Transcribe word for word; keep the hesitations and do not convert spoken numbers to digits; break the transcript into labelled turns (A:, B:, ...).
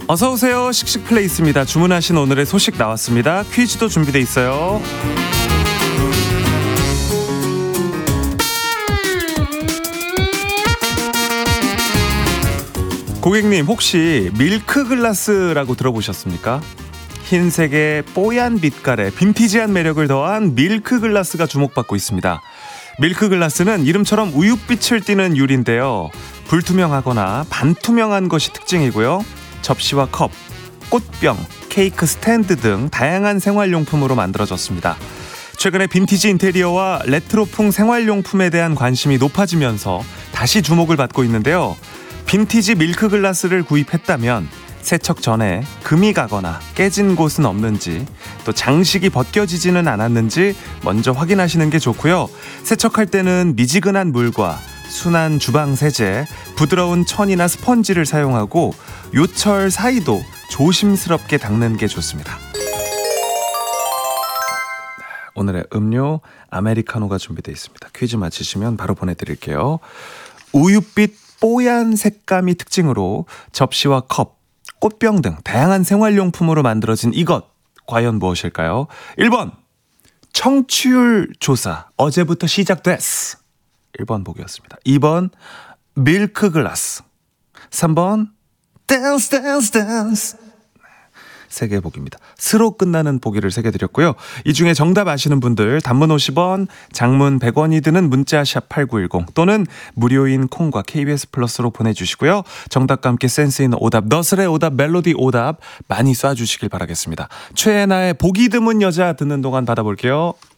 A: 어서오세요. 씩씩플레이스입니다. 주문하신 오늘의 소식 나왔습니다. 퀴즈도 준비되어 있어요. 고객님, 혹시 밀크글라스라고 들어보셨습니까? 흰색의 뽀얀 빛깔에 빈티지한 매력을 더한 밀크글라스가 주목받고 있습니다. 밀크글라스는 이름처럼 우윳빛을 띠는 유리인데요. 불투명하거나 반투명한 것이 특징이고요. 접시와 컵, 꽃병, 케이크 스탠드 등 다양한 생활용품으로 만들어졌습니다. 최근에 빈티지 인테리어와 레트로풍 생활용품에 대한 관심이 높아지면서 다시 주목을 받고 있는데요. 빈티지 밀크글라스를 구입했다면 세척 전에 금이 가거나 깨진 곳은 없는지, 또 장식이 벗겨지지는 않았는지 먼저 확인하시는 게 좋고요. 세척할 때는 미지근한 물과 순한 주방 세제, 부드러운 천이나 스펀지를 사용하고 요철 사이도 조심스럽게 닦는 게 좋습니다. 오늘의 음료 아메리카노가 준비되어 있습니다. 퀴즈 맞히시면 바로 보내드릴게요. 우윳빛 뽀얀 색감이 특징으로 접시와 컵, 꽃병 등 다양한 생활용품으로 만들어진 이것, 과연 무엇일까요? 일 번 청취율 조사 어제부터 시작됐어. 일 번 보기였습니다. 이 번 밀크글라스, 삼 번 댄스 댄스 댄스. 세 개 보기입니다. 스로 끝나는 보기를 세 개 드렸고요. 이 중에 정답 아시는 분들 단문 오십 원, 장문 백 원이 드는 문자 샵 팔구일공 또는 무료인 콩과 케이비에스 플러스로 보내주시고요. 정답과 함께 센스 있는 오답, 너스레 오답, 멜로디 오답 많이 쏴주시길 바라겠습니다. 최애나의 보기 드문 여자 듣는 동안 받아볼게요.